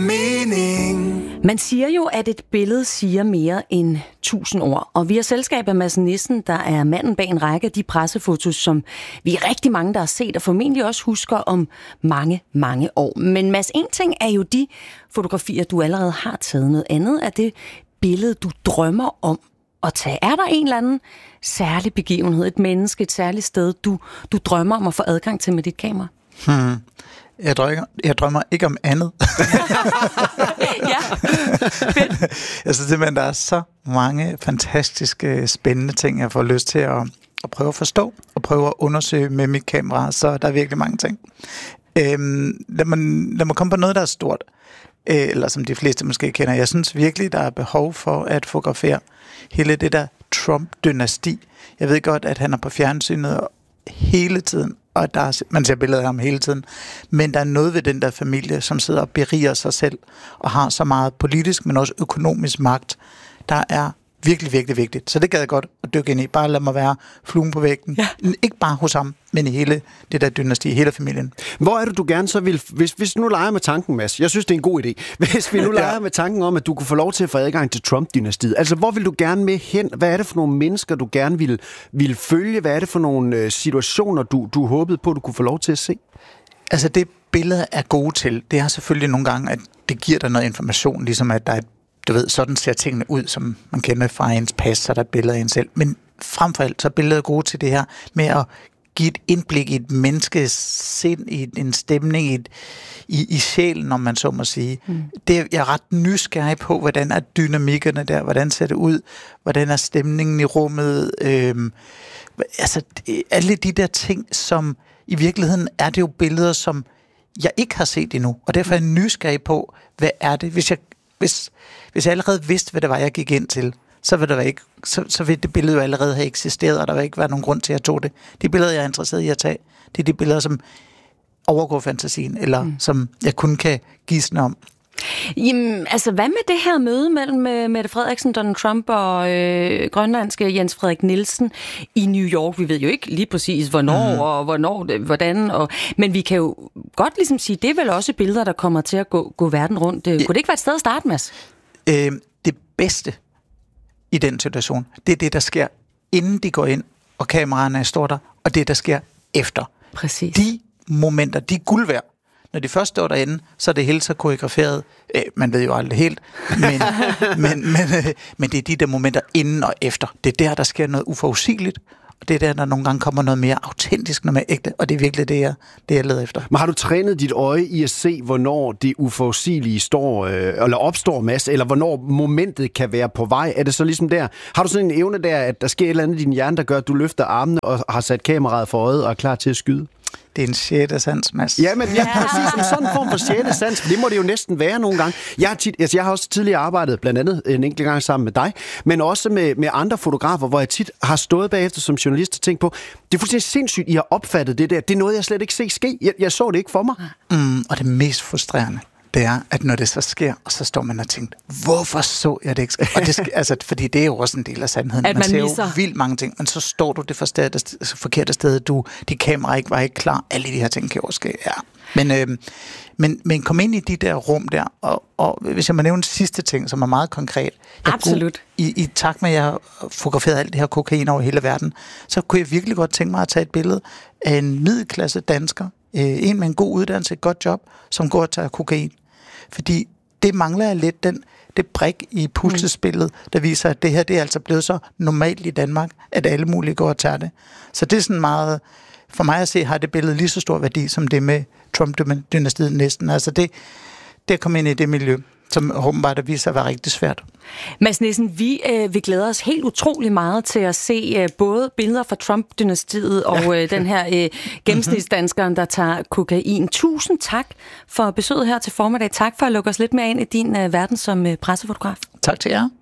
mening. Man siger jo, at et billede siger mere end 1000 ord. Og vi har selskab af Mads Nissen, der er manden bag en række af de pressefotos, som vi er rigtig mange, der har set, og formentlig også husker om mange, mange år. Men Mads, en ting er jo de fotografier, du allerede har taget. Noget andet er det billede, du drømmer om at tage. Er der en eller anden særlig begivenhed, et menneske, et særligt sted, du drømmer om at få adgang til med dit kamera? Jeg drømmer ikke om andet. Ja, fedt. Jeg synes simpelthen, der er så mange fantastiske, spændende ting, jeg får lyst til at prøve at forstå, og prøve at undersøge med mit kamera, så der er virkelig mange ting. Lad mig komme på noget, der er stort, eller som de fleste måske kender. Jeg synes virkelig, der er behov for at fotografere hele det der Trump-dynasti. Jeg ved godt, at han er på fjernsynet hele tiden, og man ser billeder af ham hele tiden, men der er noget ved den der familie, som sidder og beriger sig selv, og har så meget politisk, men også økonomisk magt, der er virkelig, virkelig vigtigt. Så det gad jeg godt at dykke ind i. Bare lad mig være fluen på væggen. Ja. Ikke bare hos ham, men i hele det der dynasti, hele familien. Hvor er det, du gerne så vil... Hvis nu leger med tanken, Mads, jeg synes, det er en god idé. Hvis vi nu leger med tanken om, at du kunne få lov til at få adgang til Trump-dynastiet, altså hvor vil du gerne med hen? Hvad er det for nogle mennesker, du gerne vil følge? Hvad er det for nogle situationer, du håbede på, du kunne få lov til at se? Altså det billeder er gode til, det er selvfølgelig nogle gange, at det giver dig noget information, ligesom at der er du ved, sådan ser tingene ud, som man kender fra ens pas, så der er billeder af en selv. Men frem for alt, så er billeder gode til det her med at give et indblik i et menneskes sind, i en stemning, i sjælen, om man så må sige. Jeg er ret nysgerrig på, hvordan er dynamikkerne der, hvordan ser det ud, hvordan er stemningen i rummet. Alle de der ting, som i virkeligheden er det jo billeder, som jeg ikke har set endnu, og derfor er jeg nysgerrig på, hvad er det, hvis jeg allerede vidste, hvad det var, jeg gik ind til, så vil det billede jo allerede have eksisteret, og der vil ikke være nogen grund til, at jeg tog det. De billeder, jeg er interesseret i at tage, det er de billeder, som overgår fantasien, eller som jeg kun kan gisne om. Jamen, altså hvad med det her møde mellem Mette Frederiksen, Donald Trump og grønlandske Jens Frederik Nielsen i New York? Vi ved jo ikke lige præcis, hvornår og hvordan. Men vi kan jo godt ligesom sige, det er vel også billeder, der kommer til at gå verden rundt. Kunne det ikke være et sted at starte, Mads? Det bedste i den situation, det er det, der sker, inden de går ind, og kameraerne står der, og det, der sker efter. Præcis. De momenter, de er guld værd. Når de først står derinde, så er det helt så koreograferet. Man ved jo aldrig helt, men det er de der momenter inden og efter. Det er der sker noget uforudsigeligt, og det er der nogle gange kommer noget mere autentisk, noget mere ægte, og det er virkelig det, jeg leder efter. Men har du trænet dit øje i at se, hvornår det uforudsigelige opstår, Mads, eller hvornår momentet kan være på vej? Er det så ligesom der? Har du sådan en evne der, at der sker et eller andet i din hjerne, der gør, at du løfter armene og har sat kameraet for øjet og er klar til at skyde? Det er en sjette sans, Mads. Ja, men præcis som sådan en form for sjette sans, for det må det jo næsten være nogle gange. Jeg har også tidligere arbejdet, blandt andet en enkelt gang sammen med dig, men også med andre fotografer, hvor jeg tit har stået bagefter som journalist og tænkt på, det er fuldstændig sindssygt, I har opfattet det der. Det er noget, jeg slet ikke ser ske. Jeg så det ikke for mig. Og det mest frustrerende, det er, at når det så sker, og så står man og tænker, hvorfor så jeg det ikke? Og det fordi det er jo også en del af sandheden. Man ser jo vildt mange ting, men så står du det forkerte sted, dit kamera var ikke klar, alle de her ting kan jo ske, ja. Men kom ind i de der rum der, og hvis jeg må nævne en sidste ting, som er meget konkret. Absolut. I takt med, at jeg har fotograferet alt det her kokain over hele verden, så kunne jeg virkelig godt tænke mig at tage et billede af en middelklasse dansker, en med en god uddannelse, et godt job, som går og tager kokain. Fordi det mangler lidt det brik i puslespillet, der viser, at det her det er altså blevet så normalt i Danmark, at alle mulige går og tager det. Så det er sådan meget, for mig at se, har det billede lige så stor værdi, som det med Trump-dynastiet næsten. Altså det kom ind i det miljø, som åbenbart viser sig at være rigtig svært. Mads Nissen, vi glæder os helt utrolig meget til at se både billeder fra Trump-dynastiet og den her gennemsnitsdanskeren, der tager kokain. Tusind tak for besøget her til formiddag. Tak for at lukke os lidt mere ind i din verden som pressefotograf. Tak til jer.